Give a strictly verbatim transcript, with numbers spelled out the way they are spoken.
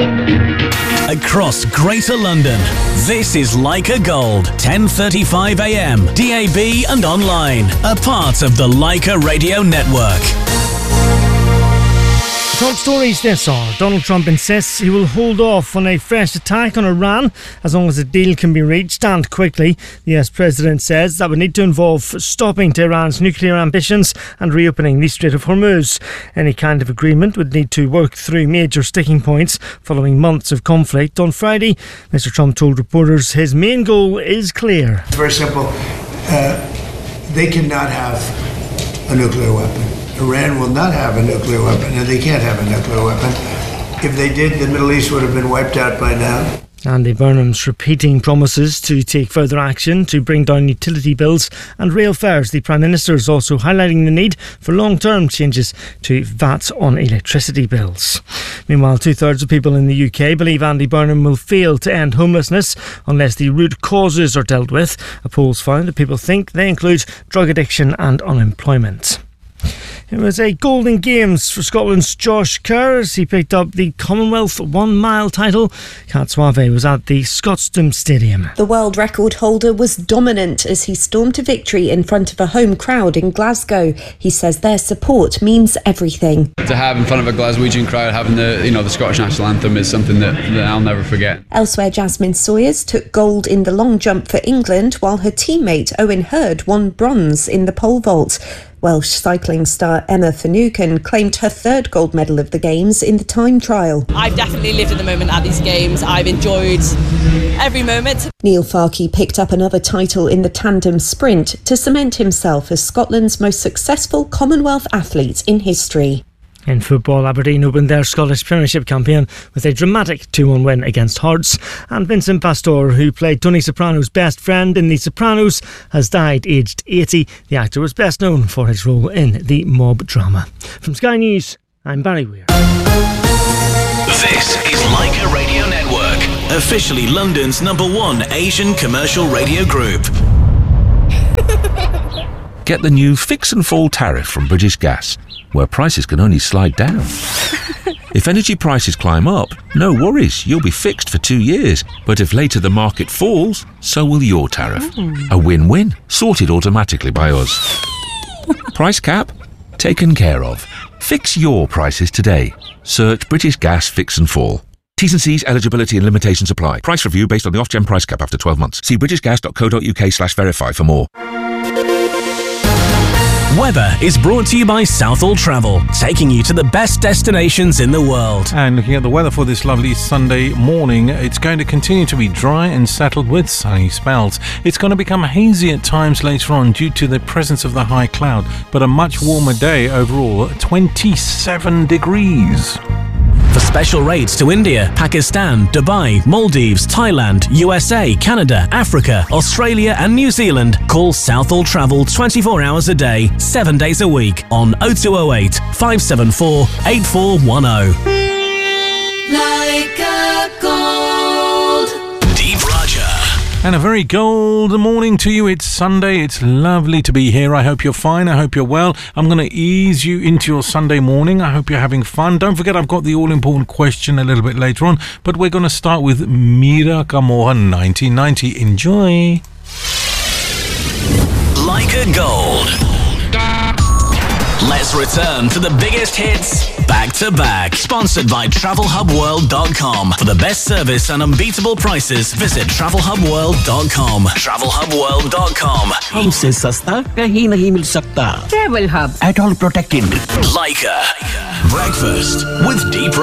Across Greater London, this is Leica Gold, ten thirty-five a m, D A B and online, a part of the Leica Radio Network. Top stories this hour. Donald Trump insists he will hold off on a fresh attack on Iran as long as a deal can be reached, and quickly. The U S President says that would need to involve stopping Tehran's nuclear ambitions and reopening the Strait of Hormuz. Any kind of agreement would need to work through major sticking points following months of conflict. On Friday, Mister Trump told reporters his main goal is clear. It's very simple. Uh, they cannot have a nuclear weapon. Iran will not have a nuclear weapon, and they can't have a nuclear weapon. If they did, the Middle East would have been wiped out by now. Andy Burnham's repeating promises to take further action to bring down utility bills and rail fares. The Prime Minister is also highlighting the need for long-term changes to V A T on electricity bills. Meanwhile, two-thirds of people in the U K believe Andy Burnham will fail to end homelessness unless the root causes are dealt with. A poll's found that people think they include drug addiction and unemployment. It was a golden games for Scotland's Josh Kerr as he picked up the Commonwealth one-mile title. Cat Suave was at the Scotstoun Stadium. The world record holder was dominant as he stormed to victory in front of a home crowd in Glasgow. He says their support means everything. To have in front of a Glaswegian crowd having the, you know, the Scottish national anthem is something that, that I'll never forget. Elsewhere, Jasmine Sawyers took gold in the long jump for England, while her teammate Owen Hurd won bronze in the pole vault. Welsh cycling star Emma Finucane claimed her third gold medal of the Games in the time trial. I've definitely lived in the moment at these Games. I've enjoyed every moment. Neil Farkey picked up another title in the tandem sprint to cement himself as Scotland's most successful Commonwealth athlete in history. In football, Aberdeen opened their Scottish Premiership campaign with a dramatic two one win against Hearts, and Vincent Pastore, who played Tony Soprano's best friend in The Sopranos, has died aged eighty. The actor was best known for his role in the mob drama. From Sky News, I'm Barry Weir. This is Leica Radio Network, officially London's number one Asian commercial radio group. Get the new Fix and Fall tariff from British Gas, where prices can only slide down. If energy prices climb up, no worries, you'll be fixed for two years. But if later the market falls, so will your tariff. Mm. A win-win, sorted automatically by us. Price cap? Taken care of. Fix your prices today. Search British Gas Fix and Fall. T's and C's, eligibility and limitations apply. Price review based on the off-gen price cap after twelve months. See britishgas.co.uk slash verify for more. Weather is brought to you by Southall Travel, taking you to the best destinations in the world. And looking at the weather for this lovely Sunday morning, it's going to continue to be dry and settled with sunny spells. It's going to become hazy at times later on due to the presence of the high cloud, but a much warmer day overall, twenty-seven degrees. For special rates to India, Pakistan, Dubai, Maldives, Thailand, U S A, Canada, Africa, Australia and New Zealand, call Southall Travel twenty-four hours a day, seven days a week on oh two oh eight, five seven four, eight four one oh. Leica Gold. Deep Raja. And a very golden morning to you. It's Sunday. It's lovely to be here. I hope you're fine. I hope you're well. I'm going to ease you into your Sunday morning. I hope you're having fun. Don't forget, I've got the all-important question a little bit later on, but we're going to start with Meera Ka Mohan nineteen ninety. Enjoy. Leica Gold. Let's return to the biggest hits back to back. Sponsored by travel hub world dot com. For the best service and unbeatable prices, visit travel hub world dot com. travel hub world dot com. हमसे सस्ता कहीं नहीं मिल सकता. Travel Hub. At all protected. Leica. Breakfast with Deep